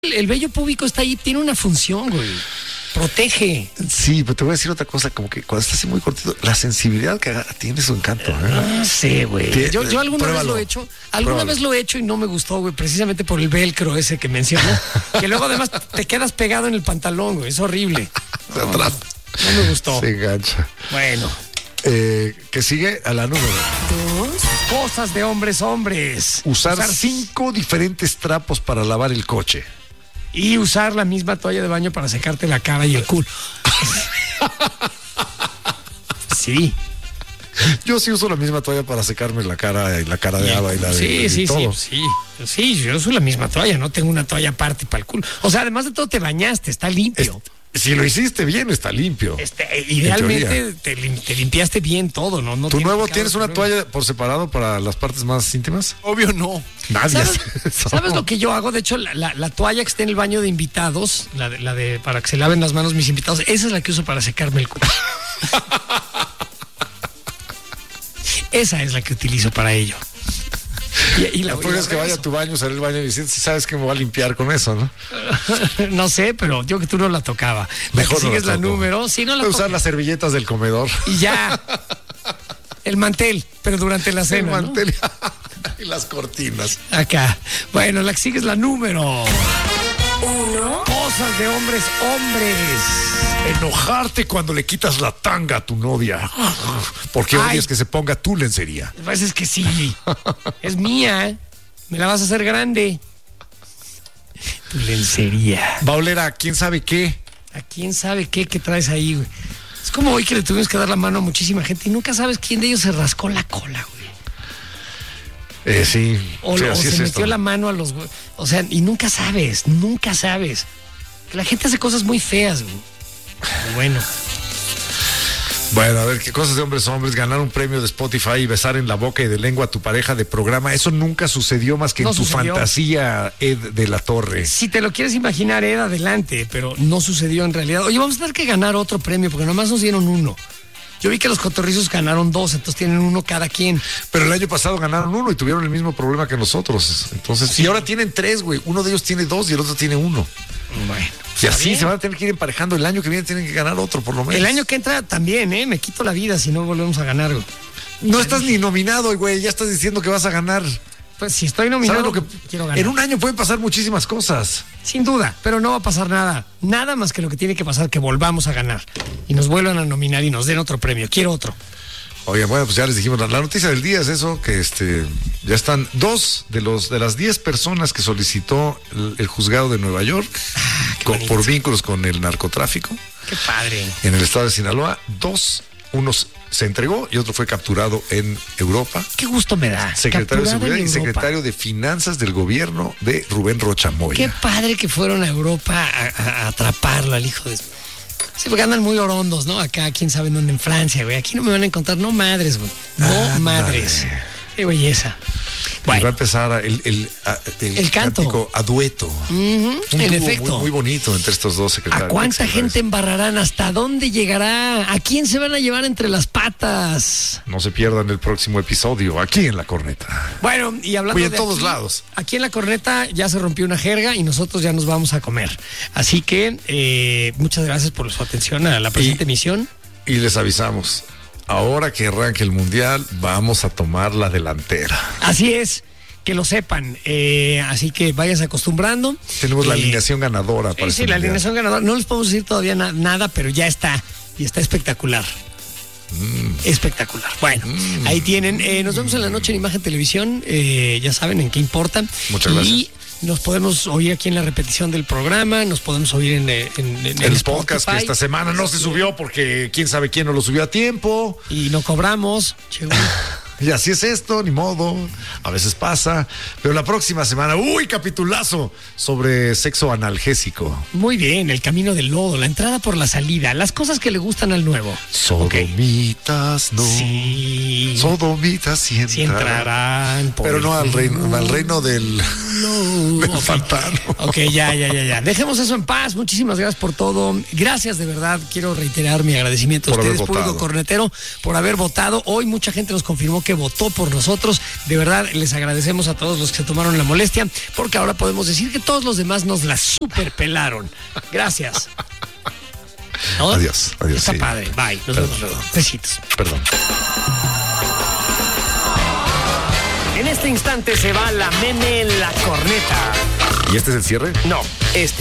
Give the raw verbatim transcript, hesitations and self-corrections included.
El, el vello púbico está ahí, tiene una función, güey. Protege. Sí, pero te voy a decir otra cosa, como que cuando estás así muy cortito, la sensibilidad que haga, tiene su encanto. ¿eh? No sé, güey. Yo, yo alguna Pruébalo. vez lo he hecho, alguna Pruébalo. vez lo he hecho y no me gustó, güey, precisamente por el velcro ese que mencionó, que luego además te quedas pegado en el pantalón, güey, es horrible. De atrás. No me gustó. Se engancha. Bueno. Eh, que sigue a la número. Dos cosas de hombres, hombres. Usar, Usar cinco diferentes trapos para lavar el coche. Y usar la misma toalla de baño para secarte la cara y el culo. Sí. Yo sí uso la misma toalla para secarme la cara y la cara de Ava y la de Sí, y sí, todo. sí, sí. Sí, yo uso la misma toalla, no tengo una toalla aparte para el culo. O sea, además de todo te bañaste, está limpio. Es- si lo hiciste bien, está limpio. Este, En idealmente teoría. te, lim- te limpiaste bien todo, ¿no? no ¿Tu tiene nuevo pecado tienes una alguno. toalla por separado para las partes más íntimas? Obvio no. Nadie ¿Sabes, hace eso. ¿Sabes lo que yo hago? De hecho, la, la- la toalla que está en el baño de invitados, la de, la de para que se laven las manos mis invitados, esa es la que uso para secarme el culo. Esa es la que utilizo para ello. Y, y la, La y tuya la es que vaya a regreso. tu baño, salir al baño y decir, si sabes que me voy a limpiar con eso, ¿no? No sé, pero yo que tú no la tocaba. La Mejor que no sigues la toco. número, sí, no la Voy a usar toques. las servilletas del comedor. Y ya. El mantel, pero durante la El cena, ¿no? mantel y las cortinas. Acá. Bueno, la que sigue es la número uno. Cosas de hombres, hombres. Enojarte cuando le quitas la tanga a tu novia. Porque Ay. odias que se ponga tu lencería. A veces que sí. Es mía. Me la vas a hacer grande. Tu lencería. Va a oler a quién sabe qué. ¿A quién sabe qué, qué traes ahí, güey? Es como hoy que le tuvimos que dar la mano a muchísima gente y nunca sabes quién de ellos se rascó la cola, güey. Eh, sí, O, sí, o así se es metió esto. la mano a los... O sea, y nunca sabes, nunca sabes. La gente hace cosas muy feas, güey. Pero bueno. Bueno, a ver, qué cosas de hombres hombres, ganar un premio de Spotify y besar en la boca y de lengua a tu pareja de programa, eso nunca sucedió más que No en tu sucedió. fantasía, Ed de la Torre. Si te lo quieres imaginar, Ed, adelante, pero no sucedió en realidad. Oye, vamos a tener que ganar otro premio porque nomás nos dieron uno. Yo vi que los cotorrizos ganaron dos, entonces tienen uno cada quien. Pero el año pasado ganaron uno y tuvieron el mismo problema que nosotros. Entonces, y ahora tienen tres, güey. Uno de ellos tiene dos y el otro tiene uno. Bueno. Y está así bien. se van a tener que ir emparejando. El año que viene tienen que ganar otro, por lo menos. El año que entra también, ¿eh? Me quito la vida si no volvemos a ganar, güey. No estás ni nominado, güey. Ya estás diciendo que vas a ganar. Pues si estoy nominado, ¿Sabes lo que quiero ganar. en un año pueden pasar muchísimas cosas? Sin duda, pero no va a pasar nada. Nada más que lo que tiene que pasar, que volvamos a ganar. Y nos vuelvan a nominar y nos den otro premio. Quiero otro. Oye, bueno, pues ya les dijimos, la, la noticia del día es eso, que este ya están dos de los de las diez personas que solicitó el, el juzgado de Nueva York con- bonito. por vínculos con el narcotráfico Qué padre. en el estado de Sinaloa. Dos, uno se entregó y otro fue capturado en Europa. Qué gusto me da. Secretario de Capturado Seguridad en y Europa. secretario de Finanzas del gobierno de Rubén Rocha Moya. Qué padre que fueron a Europa a, a- a atraparlo al hijo de... Sí, porque andan muy orondos, ¿no? Acá, quién sabe en dónde, en Francia, güey. Aquí no me van a encontrar, no madres, güey. No Ándale. madres. Qué belleza. Y va a Bueno, empezar el, el, a- el, El canto. cántico a dueto. ujú, Un en dúo efecto. Muy, muy bonito entre estos dos secretarios. ¿A cuánta secretarios. gente embarrarán? ¿Hasta dónde llegará? ¿A quién se van a llevar entre las patas? No se pierdan el próximo episodio aquí en La Corneta. Bueno, y hablando Oye, en de todos aquí, lados. Aquí en La Corneta ya se rompió una jerga y nosotros ya nos vamos a comer. Así que eh, muchas gracias por su atención a la presente Y- emisión. Y les avisamos, ahora que arranque el Mundial, vamos a tomar la delantera. Así es, que lo sepan. Eh, así que vayas acostumbrando. Tenemos la Eh, alineación ganadora Sí, para sí, este la Mundial. alineación ganadora. No les podemos decir todavía na- nada, pero ya está. Y está espectacular. Espectacular. Bueno, ahí tienen. Eh, nos vemos en la noche en Imagen Televisión. Eh, ya saben en qué importa. Muchas y gracias. nos podemos oír aquí en la repetición del programa. Nos podemos oír en, eh, en, en El Spotify. podcast que esta semana no se subió porque quién sabe quién no lo subió a tiempo. Y no cobramos. Che, güey. Y así es esto, ni modo. A veces pasa. Pero la próxima semana, uy, capitulazo sobre sexo analgésico. Muy bien, el camino del lodo, la entrada por la salida, las cosas que le gustan al nuevo. Sodomitas, no. Sí. Sodomitas sí Sí entrarán. entrarán. por Pero el no al reino, culo. al reino del, del Ok. pantano. Ok, ya, ya, ya, ya. Dejemos eso en paz. Muchísimas gracias por todo. Gracias de verdad. Quiero reiterar mi agradecimiento a Por haber ustedes, público votado. cornetero, por haber votado. Hoy mucha gente nos confirmó que que votó por nosotros. De verdad, les agradecemos a todos los que se tomaron la molestia, porque ahora podemos decir que todos los demás nos la superpelaron. Gracias. ¿No? Adiós, adiós. Está sí. padre. Bye. Nos Perdón, vemos luego. perdón. Besitos. Perdón. En este instante se va la meme en la corneta. ¿Y este es el cierre? No, este.